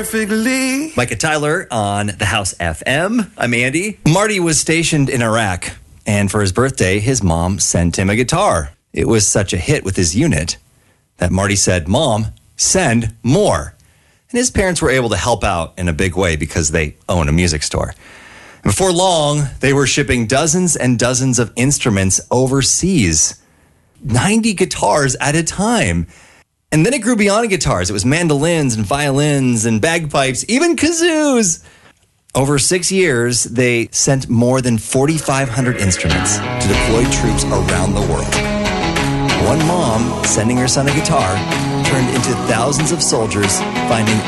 perfectly. Micah Tyler on the House FM. I'm Andy. Marty was stationed in Iraq, and for his birthday, his mom sent him a guitar. It was such a hit with his unit that Marty said, "Mom, send more." And his parents were able to help out in a big way because they own a music store. And before long, they were shipping dozens and dozens of instruments overseas. 90 guitars at a time. And then it grew beyond guitars. It was mandolins and violins and bagpipes, even kazoos. Over 6 years, they sent more than 4,500 instruments to deploy troops around the world. One mom sending her son a guitar turned into thousands of soldiers finding